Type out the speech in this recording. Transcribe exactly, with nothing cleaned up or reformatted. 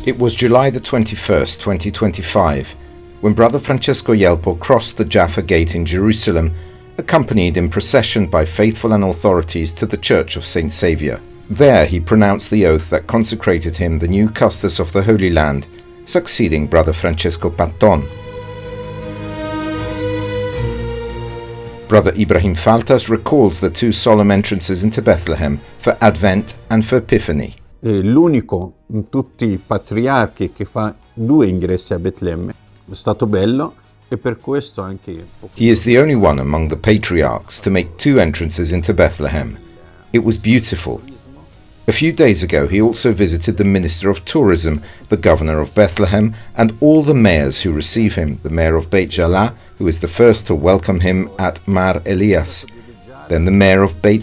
It was July the twenty-first, twenty twenty-five, when Brother Francesco Jelpo crossed the Jaffa Gate in Jerusalem, accompanied in procession by faithful and authorities to the Church of Saint Saviour. There he pronounced the oath that consecrated him the new custos of the Holy Land, succeeding Brother Francesco Patton. Brother Ibrahim Faltas recalls the two solemn entrances into Bethlehem for Advent and for Epiphany. È l'unico in tutti i patriarchi che fa due ingressi a Betlemme. È stato bello e per questo anche... He is the only one among the patriarchs to make two entrances into Bethlehem. It was beautiful. A few days ago he also visited the Minister of Tourism, the Governor of Bethlehem, and all the mayors who receive him, the Mayor of Beit Jala, who is the first to welcome him at Mar Elias, then the Mayor of Beit